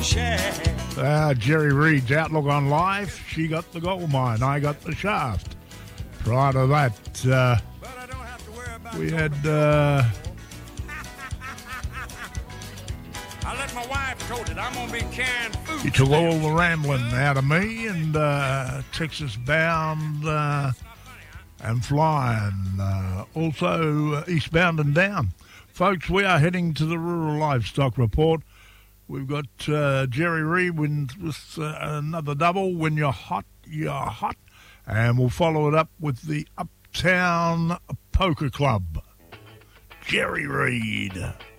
Jerry Reed's Outlook on Life. She got the gold mine, I got the shaft. Prior to that, we had... I let my wife told it. I'm gonna be carrying food. He took all the rambling out of me, and Texas bound and flying. Also eastbound and down. Folks, we are heading to the Rural Livestock Report. We've got Jerry Reed with another double. When you're hot, you're hot. And we'll follow it up with the Uptown Poker Club. Jerry Reed.